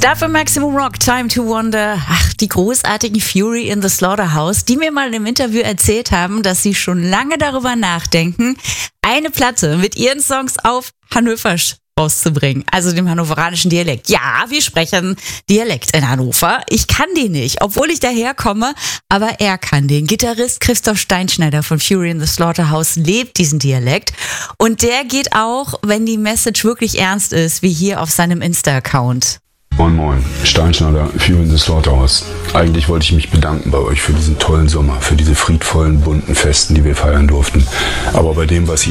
Dafür Maximum Rock, Time to Wonder. Ach, die großartigen Fury in the Slaughterhouse, die mir mal im Interview erzählt haben, dass sie schon lange darüber nachdenken, eine Platte mit ihren Songs auf Hannoversch rauszubringen, also dem hannoveranischen Dialekt. Ja, wir sprechen Dialekt in Hannover. Ich kann den nicht, obwohl ich daherkomme, aber er kann den. Gitarrist Christoph Steinschneider von Fury in the Slaughterhouse lebt diesen Dialekt und der geht auch, wenn die Message wirklich ernst ist, wie hier auf seinem Insta-Account. Moin Moin, Steinschneider, Fury in the Slaughterhouse. Eigentlich wollte ich mich bedanken bei euch für diesen tollen Sommer, für diese friedvollen, bunten Festen, die wir feiern durften. Aber bei dem, was ihr